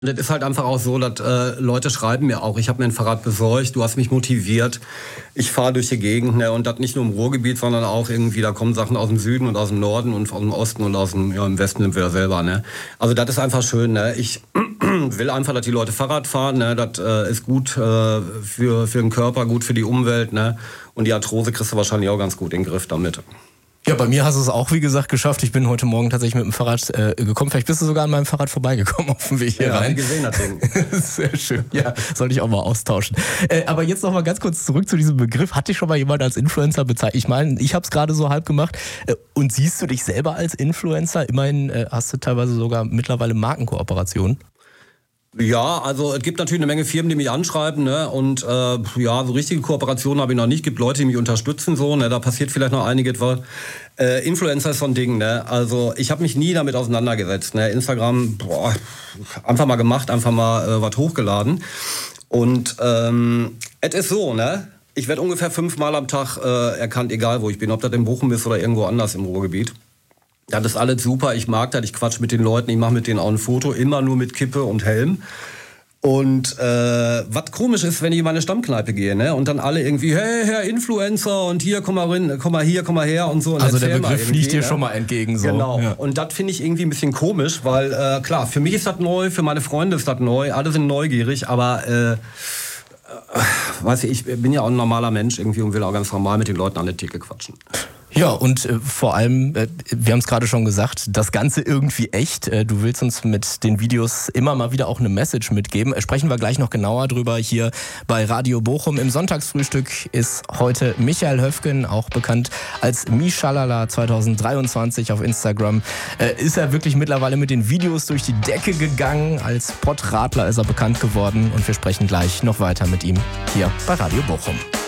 Das ist halt einfach auch so, dass Leute schreiben mir auch, ich habe mir ein Fahrrad besorgt, du hast mich motiviert, ich fahre durch die Gegend, ne, und das nicht nur im Ruhrgebiet, sondern auch irgendwie, da kommen Sachen aus dem Süden und aus dem Norden und aus dem Osten und aus dem, ja, im Westen sind wir ja selber, ne. Also das ist einfach schön, ne. Ich will einfach, dass die Leute Fahrrad fahren, ne, das ist gut für den Körper, gut für die Umwelt, ne, und die Arthrose kriegst du wahrscheinlich auch ganz gut in den Griff damit. Ja, bei mir hast du es auch, wie gesagt, geschafft. Ich bin heute Morgen tatsächlich mit dem Fahrrad gekommen. Vielleicht bist du sogar an meinem Fahrrad vorbeigekommen auf dem Weg hier rein. Ja, gesehen das Ding. Sehr schön. Ja, sollte ich auch mal austauschen. Aber jetzt noch mal ganz kurz zurück zu diesem Begriff. Hat dich schon mal jemand als Influencer bezeichnet? Ich meine, ich habe es gerade so halb gemacht. Und siehst du dich selber als Influencer? Immerhin hast du teilweise sogar mittlerweile Markenkooperationen. Ja, also es gibt natürlich eine Menge Firmen, die mich anschreiben, ne? Und ja, so richtige Kooperationen habe ich noch nicht. Es gibt Leute, die mich unterstützen, so, ne? Da passiert vielleicht noch einiges. Influencer ist so ein Ding, ne? Also ich habe mich nie damit auseinandergesetzt, ne? Instagram, einfach mal gemacht, einfach mal was hochgeladen. Und es ist so, ne? Ich werde ungefähr 5-mal am Tag erkannt, egal wo ich bin, ob das in Bochum ist oder irgendwo anders im Ruhrgebiet. Das ist alles super, ich mag das, ich quatsch mit den Leuten, ich mache mit denen auch ein Foto, immer nur mit Kippe und Helm. Und was komisch ist, wenn ich in meine Stammkneipe gehe, ne, und dann alle irgendwie, hey, Herr Influencer, und hier, komm mal rein, komm mal hier, komm mal her und so. Und also der Begriff fliegt dir schon mal entgegen. So. Genau, ja. Und das finde ich irgendwie ein bisschen komisch, weil klar, für mich ist das neu, für meine Freunde ist das neu, alle sind neugierig, aber weiß ich bin ja auch ein normaler Mensch irgendwie und will auch ganz normal mit den Leuten an der Theke quatschen. Ja, und vor allem, wir haben es gerade schon gesagt, das Ganze irgendwie echt. Du willst uns mit den Videos immer mal wieder auch eine Message mitgeben. Sprechen wir gleich noch genauer drüber hier bei Radio Bochum. Im Sonntagsfrühstück ist heute Michael Höfgen, auch bekannt als Mischalala 2023 auf Instagram. Ist er wirklich mittlerweile mit den Videos durch die Decke gegangen. Als Pottradler ist er bekannt geworden und wir sprechen gleich noch weiter mit ihm hier bei Radio Bochum.